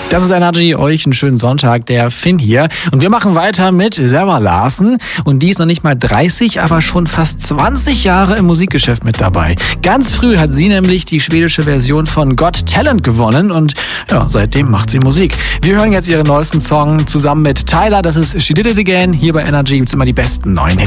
Das ist Energy, euch einen schönen Sonntag, der Finn hier. Und wir machen weiter mit Zara Larsson. Und die ist noch nicht mal 30, aber schon fast 20 Jahre im Musikgeschäft mit dabei. Ganz früh hat sie nämlich die schwedische Version von Got Talent gewonnen. Und ja, seitdem macht sie Musik. Wir hören jetzt ihren neuesten Song zusammen mit Tyler. Das ist She Did It Again. Hier bei Energy gibt's immer die besten neuen Hits.